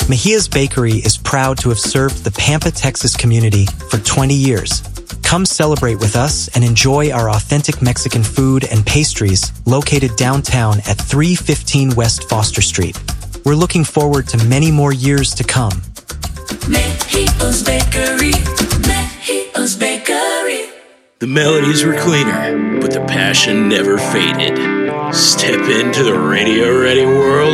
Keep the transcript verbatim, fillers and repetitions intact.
Mejia's Bakery is proud to have served the Pampa, Texas community for twenty years. Come celebrate with us and enjoy our authentic Mexican food and pastries located downtown at three fifteen West Foster Street. We're looking forward to many more years to come. Mejia's Bakery, Mejia's Bakery. The melodies were cleaner, but the passion never faded. Step into the radio-ready world